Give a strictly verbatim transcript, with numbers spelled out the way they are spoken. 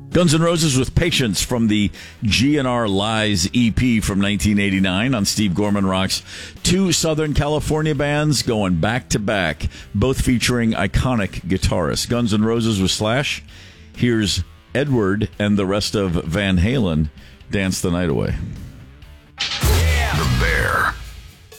Guns N' Roses with Patience from the G N R Lies E P from nineteen eighty-nine on Steve Gorman Rocks. Two Southern California bands going back to back, both featuring iconic guitarists. Guns N' Roses with Slash. Here's Edward and the rest of Van Halen, Dance the Night Away.